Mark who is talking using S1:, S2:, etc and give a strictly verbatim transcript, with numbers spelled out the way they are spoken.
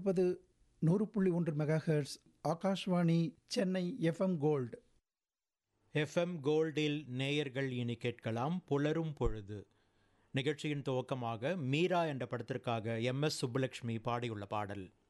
S1: கொண்டிருப்பது நூறு புள்ளி ஒன்று megahertz Akashvani Chennai FM gold.
S2: FM கோல்டில் நேயர்கள் இனி கேட்கலாம் புலரும் பொழுது. நிகழ்ச்சியின் துவக்கமாக மீரா என்ற படத்திற்காக எம் எஸ் சுப்புலட்சுமி பாடியுள்ள பாடல்.